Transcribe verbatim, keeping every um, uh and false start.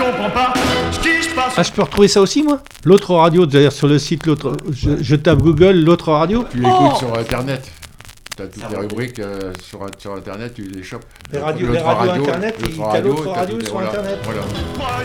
comprends pas ce qui se passe. Ah, je peux retrouver ça aussi, moi? L'autre radio, d'ailleurs, sur le site, l'autre, je, je tape Google, l'autre radio. Tu l'écoutes sur Internet. T'as toutes les rubriques euh, sur, sur Internet, tu les chopes. Les radios, L'autre les radios radio, Internet, l'autre il y a radio, l'autre t'as radio toutes les- sur voilà, Internet. voilà.